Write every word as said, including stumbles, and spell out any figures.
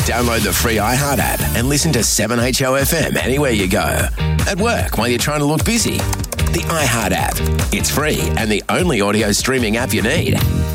Download the free iHeart app and listen to seven H O F M anywhere you go. At work while you're trying to look busy. The iHeart app. It's free and the only audio streaming app you need.